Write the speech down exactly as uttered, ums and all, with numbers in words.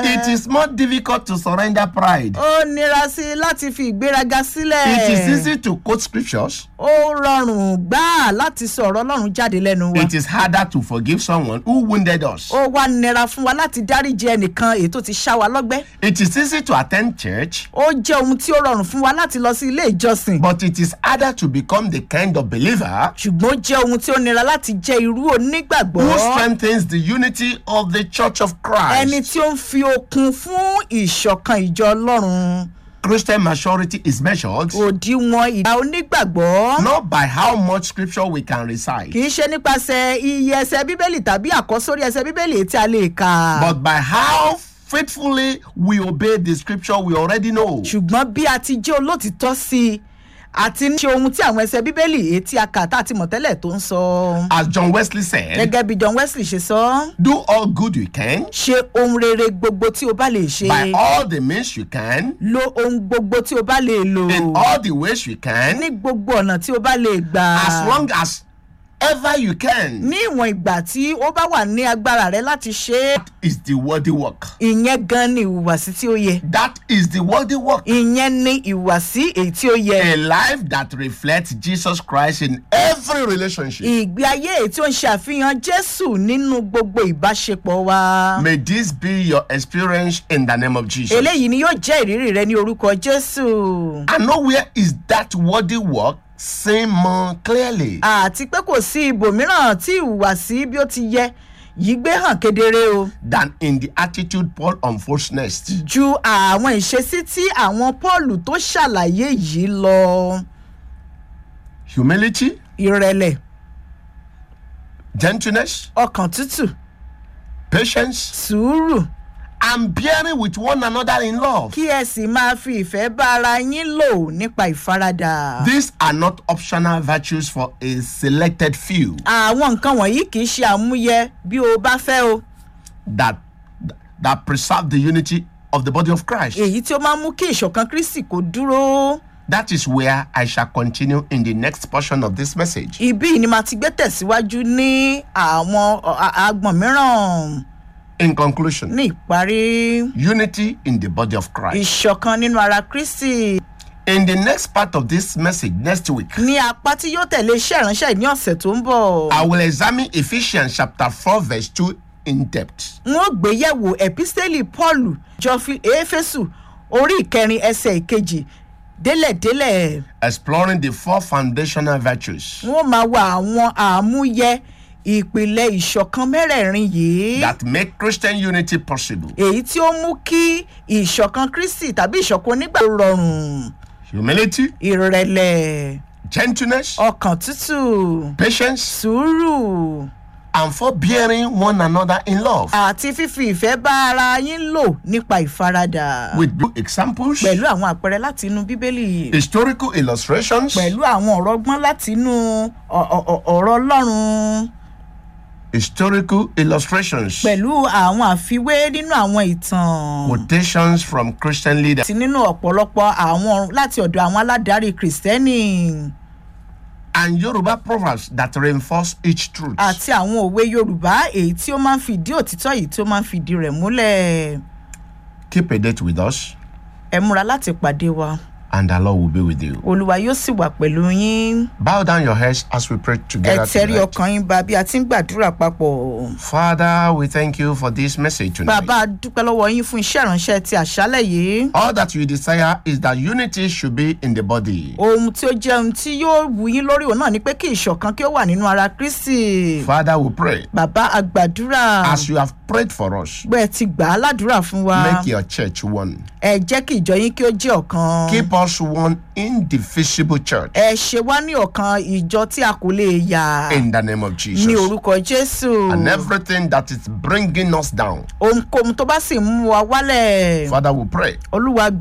It is more difficult to surrender pride. Ó nira sí i láti fi ìgbéraga sílẹ̀. It is easy to quote scriptures. Ó rọrùn gbáà láti sọ̀rọ̀ Ọlọ́run jáde lẹ́nu wa. It is harder to forgive someone who wounded us. Ó wá nira fún wa láti dáríjì ẹnìkan èyí tó ti ṣá wa lọ́gbẹ́. It is easy to attend church. Ó jẹ́ ohun tí ó rọrùn fún wa láti lọ sí ilé ìjọsìn. But it is harder to become the kind of believer Ṣùgbọ́n ó jẹ́ ohun tí ó nira láti jẹ́ irú onígbàgbọ́. who strengthens the unity of the church of Ẹni Christ. tí ó ń fi okun fún ìṣọ̀kan ìjọ Ọlọ́run. Christian maturity is measured Òdiwọ̀n ìgbà onígbàgbọ́ not by how much scripture we can recite, kì í ṣe nípasẹ̀ iye ẹsẹ̀ Bíbélì tàbí àkọ́sórí ẹsẹ̀ Bíbélì tí a lè kà. but by how faithfully we obey the scripture we already know. Ṣùgbọ́n bí a ti jẹ́ olótìtọ́ sí i àti ní ṣe ohun tí àwọn ẹsẹ̀ Bíbélì èyí tí a kà tá a ti mọ̀ tẹ́lẹ̀ tó ń sọ. As John Wesley said, Gẹ́gẹ́ bí John Wesley ṣe sọ, do all good you can, ṣe ohun rere gbogbo tí o bá lè ṣe. by all the means you can, Lo ohun gbogbo tí o bá lè lò. in all the ways you can, Ní gbogbo ọ̀nà tí o bá lè gbà. as long as ever you can. Ní ìwọ̀n ìgbà tí ó bá wà ní agbára rẹ láti ṣe é. Is the worthy work. Ìyẹn gan ni ìhùwàsí tí ó yẹ. That is the worthy work. Ìyẹn ni ìhùwàsí èyí tí ó yẹ. A life that reflects Jesus Christ in every relationship. Ìgbé ayé èyí tí ó ń ṣe àfihàn Jésù nínú gbogbo ìbáṣepọ̀ wa. May this be your experience in the name of Jesus. Eléyìí ni yóò jẹ́ ìrírí rẹ ní orúkọ Jésù. And nowhere is that worthy work seen more clearly Àti pé kò sí ibòmíràn tí ìhùwàsí bí ó ti yẹ yìí gbé hàn kedere o. than in the attitude Paul unfolds next. Ju àwọn ìṣesí tí àwọn Pọ́ọ̀lù tó ṣàlàyé yìí lọ. Humility, Ìrẹ̀lẹ̀, gentleness, ọkàn tútù, patience, sùúrù, and bearing with one another in love. kí ẹ sì máa fi ìfẹ́ bá ara yín lò nípa ìfaradà. These are not optional virtues for a selected few Àwọn nǹkan wọ̀nyí kì í ṣe àmúyẹ bí o bá fẹ́ o. that that preserve the unity of the body of Christ. Èyí tí ó máa ń mú kí ìṣọ̀kan Kristi kó dúró. That is where I shall continue in the next portion of this message. Ibí ni màá ti gbé tẹ̀síwájú ní àwọn ọ- a- agbọ̀n mìíràn. In conclusion, Ní ìparí, unity in the body of Christ. ìṣọ̀kan nínú ara Kristi. In the next part of this message next week, Ní apá tí yóò tẹ̀lé iṣẹ́ ìránṣẹ́ ní ọ̀sẹ̀ tó ń bọ̀. I will examine Ephesians chapter four verse two in depth. N ó gbé yẹ̀wò ẹ̀písítélì Pọ́ọ̀lù jọ fi Éfésù orí ìkẹrin ẹsẹ̀ ìkejì délẹ̀délẹ̀. Exploring the four foundational virtues N ó máa wo àwọn àmúyẹ ìpìlẹ̀ ìṣọ̀kan mẹ́rẹ̀ẹ̀rin yìí. that make Christian unity possible. Èyí tí ó mú kí ìṣọ̀kan Kristi tàbí ìṣọ̀kan onígbà rọrùn. Humility, Ìrẹ̀lẹ̀, gentleness, ọkàn tútù, patience, sùúrù and forbearing one another in love. àti fífi ìfẹ́ bá ara yín lò nípa ìfaradà. With good examples, Pẹ̀lú àwọn àpẹẹrẹ láti inú Bíbélì. historical illustrations, Pẹ̀lú àwọn ọ̀rọ̀ ọgbọ́n láti inú ọ- ọ- ọ- ọ̀rọ̀ Ọlọ́run. historical illustrations, Pẹ̀lú àwọn àfiwé nínú àwọn ìtàn. quotations from Christian leaders, Àti nínú ọ̀pọ̀lọpọ̀ àwọn láti ọ̀dọ̀ àwọn aládarí Kìrìsìtẹ́nì. and Yoruba proverbs that reinforce each truth. Àti àwọn òwe Yorùbá èyí tí ó máa ń fìdí òtítọ́ yìí tí ó máa ń fìdí rẹ̀ múlẹ̀. Keep a date with us, Ẹ múra láti pàdé wa. and the Lord will be with you. Olúwa yóò sì wà pẹ̀lú yín. Bow down your heads as we pray Ẹ together tẹrí tonight. ọkàn yín ba bí a ti ń gbàdúrà papọ̀. Father, we thank you for this message tonight. Bàbá a dúpẹ́ lọ́wọ́ yín fún iṣẹ́ ìránṣẹ́ ti àṣálẹ̀ yìí. All that you desire is that unity should be in the body. Ohun tí ó jẹ́ ohun tí yóò wù yín lórí òun náà ni pé kí ìṣọ̀kan kí ó wà nínú ara Kristi. Father, we pray, Bàbá a gbàdúrà. as you have prayed for us, Bẹ́ẹ̀ ti gbà á ládùúrà fún wa. make your church one. Ẹ jẹ́ kí ìjọ yín kí ó jẹ́ ọ̀kan. Keep us one indivisible church. Ẹ ṣe wá ní ọ̀kan ìjọ tí a kò lè yà. In the name of Ní Jesus. orúkọ Jésù. And everything that is bringing us down, Ohunkóhun tó bá sì mú wa wálẹ̀. Father, we pray, Olúwa